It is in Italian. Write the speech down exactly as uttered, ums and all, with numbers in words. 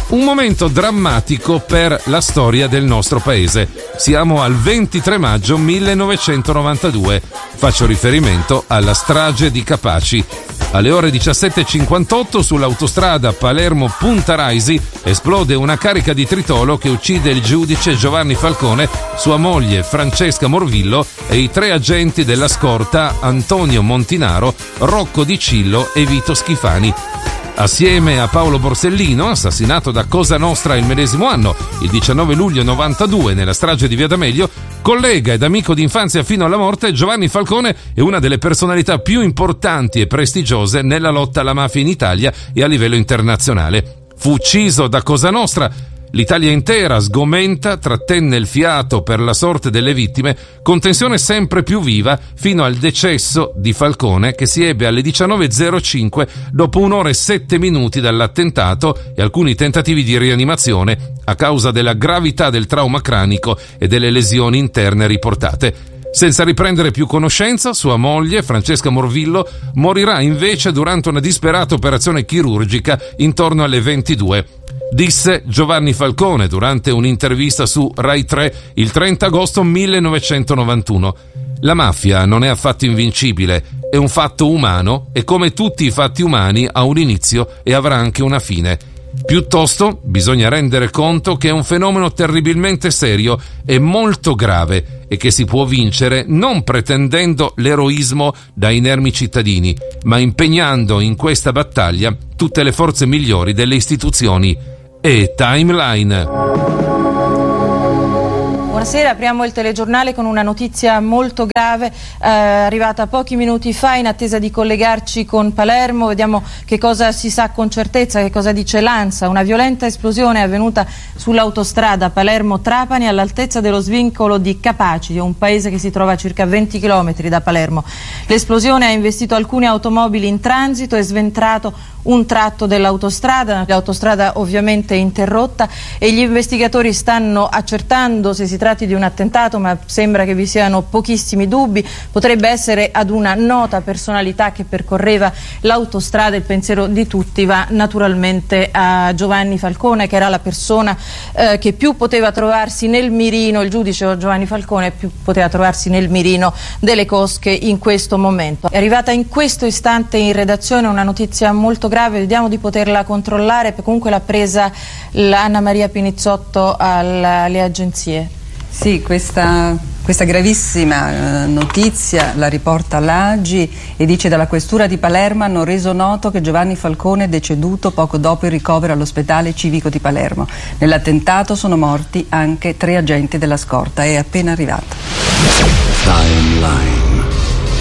Un momento drammatico per la storia del nostro paese. Siamo al ventitré maggio millenovecentonovantadue. Faccio riferimento alla strage di Capaci. Alle ore diciassette e cinquantotto sull'autostrada Palermo-Punta Raisi esplode una carica di tritolo che uccide il giudice Giovanni Falcone, sua moglie Francesca Morvillo e i tre agenti della scorta Antonio Montinaro, Rocco Di Cillo e Vito Schifani. Assieme a Paolo Borsellino, assassinato da Cosa Nostra il medesimo anno, il diciannove luglio novantadue nella strage di Via D'Amelio, collega ed amico d'infanzia fino alla morte, Giovanni Falcone è una delle personalità più importanti e prestigiose nella lotta alla mafia in Italia e a livello internazionale. Fu ucciso da Cosa Nostra. L'Italia intera, sgomenta, trattenne il fiato per la sorte delle vittime, con tensione sempre più viva fino al decesso di Falcone, che si ebbe alle diciannove e zero cinque dopo un'ora e sette minuti dall'attentato e alcuni tentativi di rianimazione a causa della gravità del trauma cranico e delle lesioni interne riportate. Senza riprendere più conoscenza, sua moglie, Francesca Morvillo, morirà invece durante una disperata operazione chirurgica intorno alle ventidue. Disse Giovanni Falcone durante un'intervista su Rai tre il trenta agosto millenovecentonovantuno. La mafia non è affatto invincibile, è un fatto umano e come tutti i fatti umani ha un inizio e avrà anche una fine. Piuttosto bisogna rendere conto che è un fenomeno terribilmente serio e molto grave e che si può vincere non pretendendo l'eroismo da inermi cittadini, ma impegnando in questa battaglia tutte le forze migliori delle istituzioni. E Timeline. Buonasera, apriamo il telegiornale con una notizia molto grave, eh, arrivata pochi minuti fa in attesa di collegarci con Palermo. Vediamo che cosa si sa con certezza, che cosa dice l'ANSA. Una violenta esplosione è avvenuta sull'autostrada Palermo-Trapani all'altezza dello svincolo di Capaci, un paese che si trova a circa venti chilometri da Palermo. L'esplosione ha investito alcune automobili in transito e sventrato un tratto dell'autostrada, l'autostrada ovviamente interrotta e gli investigatori stanno accertando se si tratti di un attentato, ma sembra che vi siano pochissimi dubbi. Potrebbe essere ad una nota personalità che percorreva l'autostrada. Il pensiero di tutti va naturalmente a Giovanni Falcone, che era la persona eh, che più poteva trovarsi nel mirino, il giudice Giovanni Falcone più poteva trovarsi nel mirino delle cosche in questo momento. È arrivata in questo istante in redazione una notizia molto grave, vediamo di poterla controllare, comunque l'ha presa Anna Maria Pinizzotto alle agenzie. Sì, questa, questa gravissima eh, notizia la riporta l'A G I e dice: dalla questura di Palermo hanno reso noto che Giovanni Falcone è deceduto poco dopo il ricovero all'ospedale civico di Palermo. Nell'attentato sono morti anche tre agenti della scorta. È appena arrivato. Timeline.